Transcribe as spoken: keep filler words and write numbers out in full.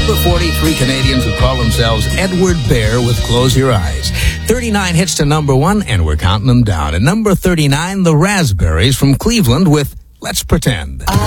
number forty, three Canadians who call themselves Edward Bear with Close Your Eyes. thirty-nine hits to number one, and we're counting them down. At number thirty-nine, the Raspberries from Cleveland with Let's Pretend.